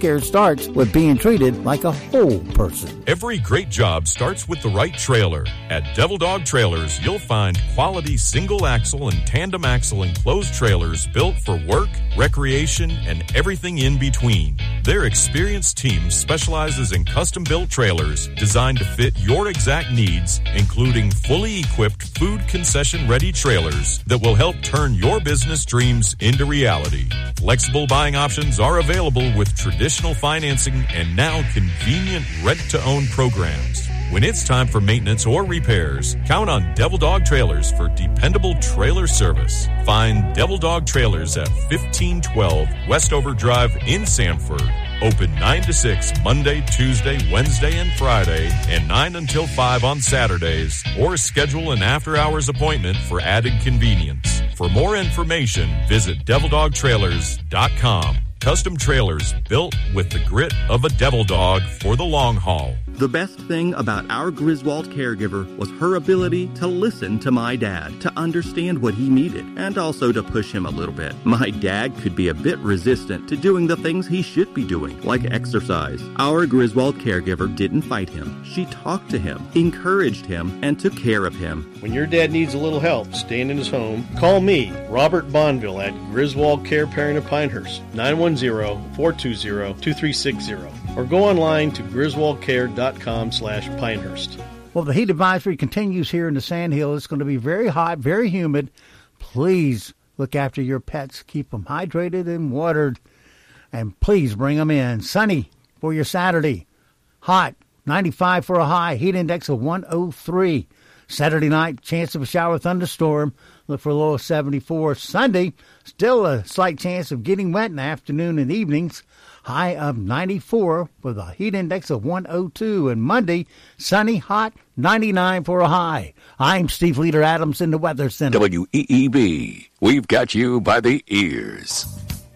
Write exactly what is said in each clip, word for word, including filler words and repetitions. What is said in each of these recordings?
care starts with being treated like a whole person. Every great job starts with the right trailer. At Devil Dog Trailers, you'll find quality single-axle and tandem-axle enclosed trailers built for work, recreation, and everything in between. Their experienced team specializes in custom-built trailers designed to fit your exact needs, including fully equipped food concession-ready trailers that will help turn your business dreams into reality. Flexible buying options are available with traditional financing and now convenient rent-to-own programs. When it's time for maintenance or repairs, count on Devil Dog Trailers for dependable trailer service. Find Devil Dog Trailers at fifteen twelve Westover Drive in Sanford. Open nine to six Monday, Tuesday, Wednesday, and Friday, and nine until five on Saturdays, or schedule an after-hours appointment for added convenience. For more information, visit devil dog trailers dot com. Custom trailers built with the grit of a devil dog for the long haul. The best thing about our Griswold caregiver was her ability to listen to my dad, to understand what he needed, and also to push him a little bit. My dad could be a bit resistant to doing the things he should be doing, like exercise. Our Griswold caregiver didn't fight him. She talked to him, encouraged him, and took care of him. When your dad needs a little help staying in his home, call me, Robert Bonville, at Griswold Care Parent of Pinehurst, nine one zero, four two zero, two three six zero, or go online to griswold care dot com slash Pinehurst. Well, the heat advisory continues here in the Sandhill. It's going to be very hot, very humid. Please look after your pets. Keep them hydrated and watered. And please bring them in. Sunny for your Saturday. Hot, ninety-five for a high. Heat index of one oh three. Saturday night, chance of a shower thunderstorm. Look for a low of seventy-four. Sunday, still a slight chance of getting wet in the afternoon and evenings. High of ninety-four with a heat index of one oh two. And Monday, sunny, hot, ninety-nine for a high. I'm Steve Leader Adams in the Weather Center. W E E B, we've got you by the ears.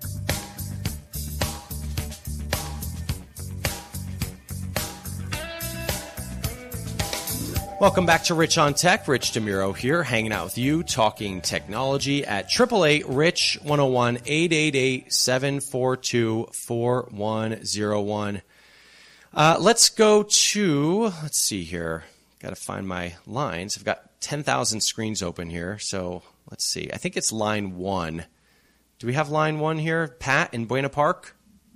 Welcome back to Rich on Tech. Rich DeMuro here, hanging out with you, talking technology at eight eight eight, RICH, one oh one, eight eight eight, seven four two, four one oh one. Uh, let's go to, let's see here. Got to find my lines. I've got ten thousand screens open here, so let's see. I think it's line one. Do we have line one here? Pat in Buena Park?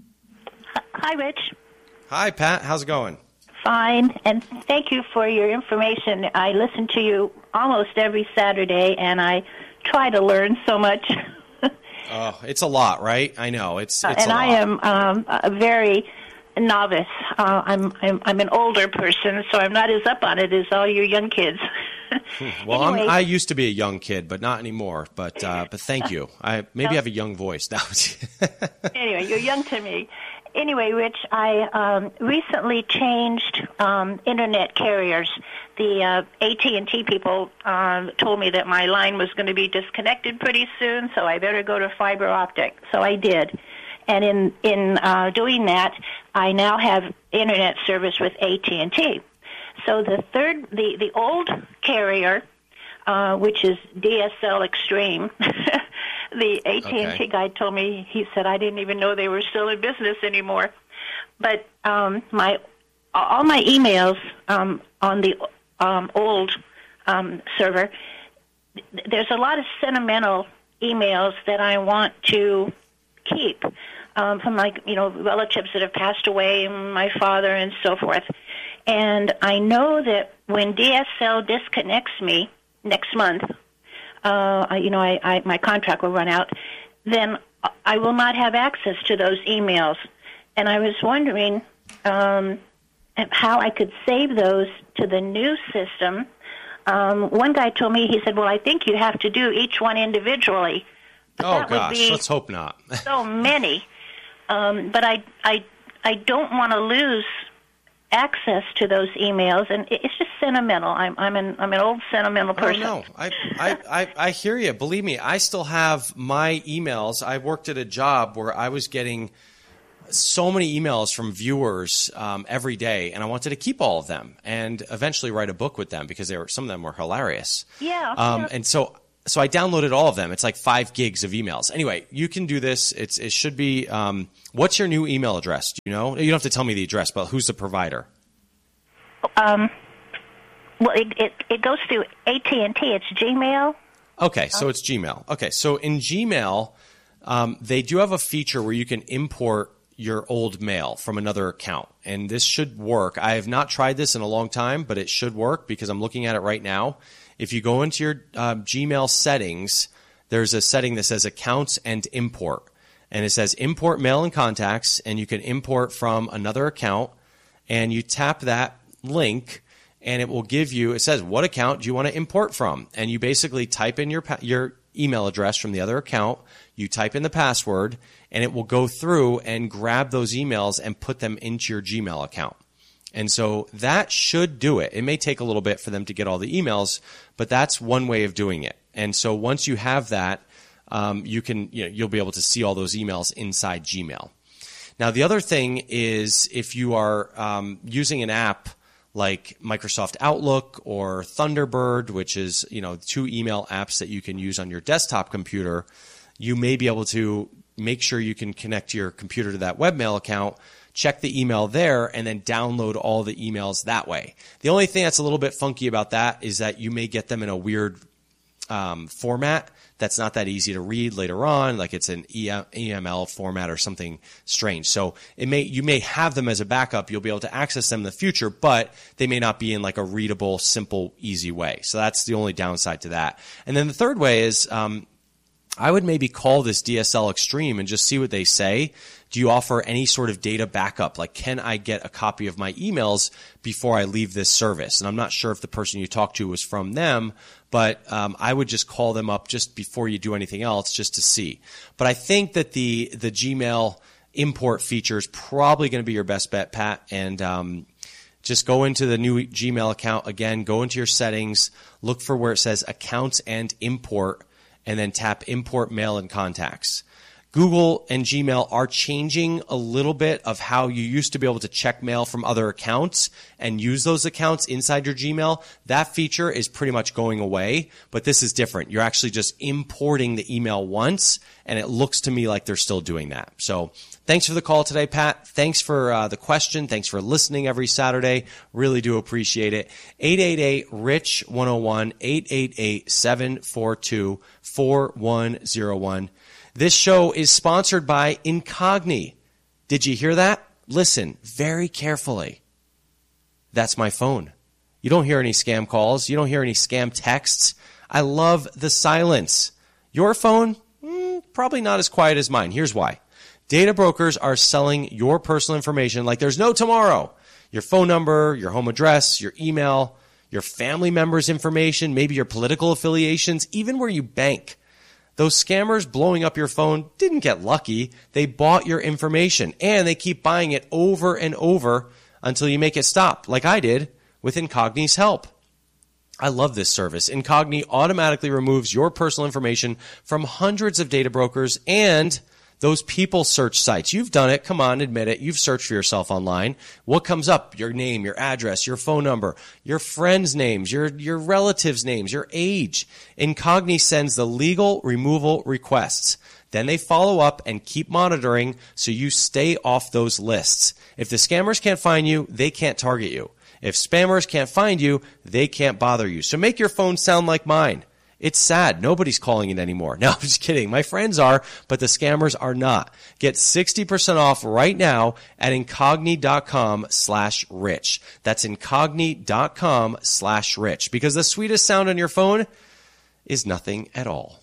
Hi, Rich. Hi, Pat. How's it going? Fine, and thank you for your information. I listen to you almost every Saturday, and I try to learn so much. Oh, it's a lot, right? I know it's. it's and a lot. I am um, a very novice. Uh, I'm, I'm I'm an older person, so I'm not as up on it as all you young kids. Well, anyway. I'm, I used to be a young kid, but not anymore. But uh, but thank you. I maybe have a young voice now. Anyway, you're young to me. Anyway, Rich, I um, recently changed um, internet carriers. The uh, A T and T people uh, told me that my line was going to be disconnected pretty soon, so I better go to fiber optic. So I did. And in, in uh, doing that, I now have internet service with A T and T. So the third, the, the old carrier, uh, which is D S L Extreme, the A T and T okay. guy told me, he said, I didn't even know they were still in business anymore. But um, my all my emails um, on the um, old um, server, there's a lot of sentimental emails that I want to keep um, from, like, you know, relatives that have passed away, my father and so forth. And I know that when D S L disconnects me next month, uh, you know, I, I, my contract will run out, then I will not have access to those emails. And I was wondering um, how I could save those to the new system. Um, one guy told me, he said, well, I think you have to do each one individually. But oh, that gosh, would be let's hope not. so many. Um, but I, I, I don't want to lose access to those emails, and it's just sentimental. I'm I'm an I'm an old sentimental person. Oh no, I I, I I hear you. Believe me, I still have my emails. I worked at a job where I was getting so many emails from viewers um, every day, and I wanted to keep all of them and eventually write a book with them because they were some of them were hilarious. Yeah. Um, yeah. and so so I downloaded all of them. It's like five gigs of emails. Anyway, you can do this. It's it should be. Um, what's your new email address? Do you know? You don't have to tell me the address, but who's the provider? Um. Well, it it, it goes through A T and T. It's Gmail. Okay, so it's Gmail. Okay, so in Gmail, um, they do have a feature where you can import your old mail from another account, and this should work. I have not tried this in a long time, but it should work because I'm looking at it right now. If you go into your uh, Gmail settings, there's a setting that says Accounts and Import, and it says Import Mail and Contacts, and you can import from another account, and you tap that link, and it will give you, it says, what account do you want to import from? And you basically type in your your email address from the other account, you type in the password, and it will go through and grab those emails and put them into your Gmail account. And so that should do it. It may take a little bit for them to get all the emails, but that's one way of doing it. And so once you have that, um, you can, you know, you'll be able to see all those emails inside Gmail. Now, the other thing is if you are um, using an app like Microsoft Outlook or Thunderbird, which is, you know, two email apps that you can use on your desktop computer, you may be able to make sure you can connect your computer to that webmail account, check the email there, and then download all the emails that way. The only thing that's a little bit funky about that is that you may get them in a weird um, format that's not that easy to read later on, like it's an E M L format or something strange. So it may you may have them as a backup. You'll be able to access them in the future, but they may not be in like a readable, simple, easy way. So that's the only downside to that. And then the third way is um, I would maybe call this D S L Extreme and just see what they say. Do you offer any sort of data backup? Like, can I get a copy of my emails before I leave this service? And I'm not sure if the person you talked to was from them, but um, I would just call them up just before you do anything else just to see. But I think that the the Gmail import feature is probably going to be your best bet, Pat. And um, just go into the new Gmail account again, go into your settings, look for where it says Accounts and Import, and then tap Import Mail and Contacts. Google and Gmail are changing a little bit of how you used to be able to check mail from other accounts and use those accounts inside your Gmail. That feature is pretty much going away, but this is different. You're actually just importing the email once, and it looks to me like they're still doing that. So thanks for the call today, Pat. Thanks for uh, the question. Thanks for listening every Saturday. Really do appreciate it. eight eight eight, R I C H, one oh one, eight eight eight, seven four two, four one oh one. This show is sponsored by Incogni. Did you hear that? Listen very carefully. That's my phone. You don't hear any scam calls. You don't hear any scam texts. I love the silence. Your phone? Mm, probably not as quiet as mine. Here's why. Data brokers are selling your personal information like there's no tomorrow. Your phone number, your home address, your email, your family members' information, maybe your political affiliations, even where you bank. Those scammers blowing up your phone didn't get lucky. They bought your information, and they keep buying it over and over until you make it stop, like I did with Incogni's help. I love this service. Incogni automatically removes your personal information from hundreds of data brokers and those people search sites. You've done it. Come on, admit it. You've searched for yourself online. What comes up? Your name, your address, your phone number, your friends' names, your, your relatives' names, your age. Incogni sends the legal removal requests. Then they follow up and keep monitoring so you stay off those lists. If the scammers can't find you, they can't target you. If spammers can't find you, they can't bother you. So make your phone sound like mine. It's sad. Nobody's calling it anymore. No, I'm just kidding. My friends are, but the scammers are not. Get sixty percent off right now at incogni.com slash rich. That's incogni.com slash rich. Because the sweetest sound on your phone is nothing at all.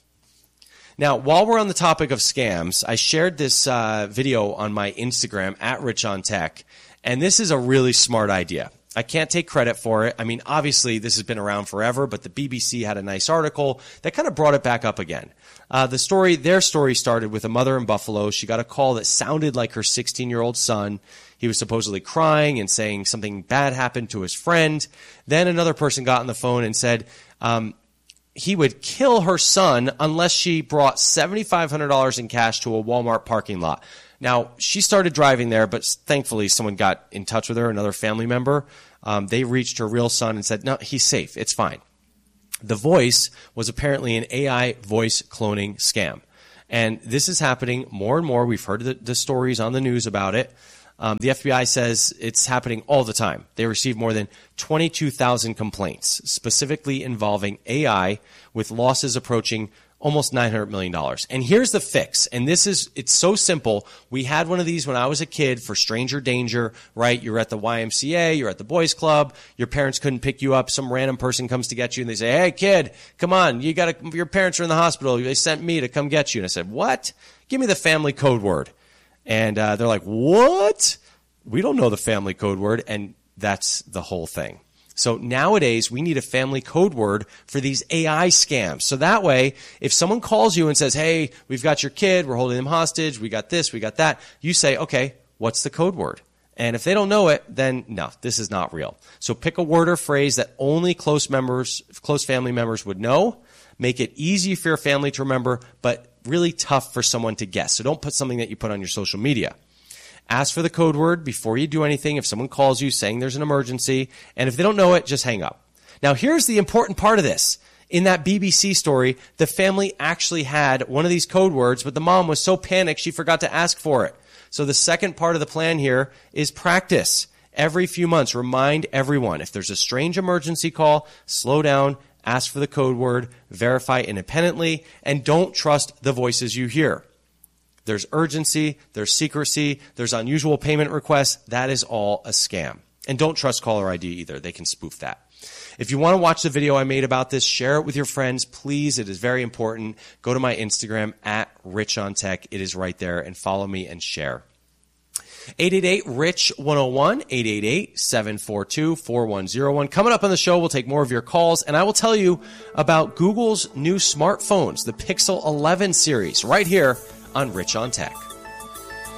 Now, while we're on the topic of scams, I shared this uh, video on my Instagram, at Rich on Tech, and this is a really smart idea. I can't take credit for it. I mean, obviously, this has been around forever, but the B B C had a nice article that kind of brought it back up again. Uh, the story, their story started with a mother in Buffalo. She got a call that sounded like her sixteen-year-old son. He was supposedly crying and saying something bad happened to his friend. Then another person got on the phone and said um, he would kill her son unless she brought seven thousand five hundred dollars in cash to a Walmart parking lot. Now, she started driving there, but thankfully someone got in touch with her, another family member. Um, they reached her real son and said, no, he's safe. It's fine. The voice was apparently an A I voice cloning scam. And this is happening more and more. We've heard the, the stories on the news about it. Um, the F B I says it's happening all the time. They receive more than twenty-two thousand complaints, specifically involving A I, with losses approaching almost nine hundred million dollars. And here's the fix. And this is, it's so simple. We had one of these when I was a kid for stranger danger, right? You're at the Y M C A, you're at the boys club, your parents couldn't pick you up. Some random person comes to get you and they say, hey kid, come on, you gotta, your parents are in the hospital. They sent me to come get you. And I said, what? Give me the family code word. And uh, they're like, what? We don't know the family code word. And that's the whole thing. So nowadays, we need a family code word for these A I scams. So that way, if someone calls you and says, hey, we've got your kid, we're holding them hostage, we got this, we got that, you say, okay, what's the code word? And if they don't know it, then no, this is not real. So pick a word or phrase that only close members, close family members would know. Make it easy for your family to remember, but really tough for someone to guess. So don't put something that you put on your social media. Ask for the code word before you do anything if someone calls you saying there's an emergency. And if they don't know it, just hang up. Now, here's the important part of this. In that B B C story, the family actually had one of these code words, but the mom was so panicked she forgot to ask for it. So the second part of the plan here is practice. Every few months, remind everyone. If there's a strange emergency call, slow down, ask for the code word, verify independently, and don't trust the voices you hear. There's urgency, there's secrecy, there's unusual payment requests. That is all a scam. And don't trust caller I D either. They can spoof that. If you want to watch the video I made about this, share it with your friends, please. It is very important. Go to my Instagram, at Rich on Tech. It is right there. And follow me and share. eight eight eight, R I C H, one oh one, eight eight eight, seven four two, four one oh one. Coming up on the show, we'll take more of your calls, and I will tell you about Google's new smartphones, the Pixel eleven series, right here on Rich on Tech.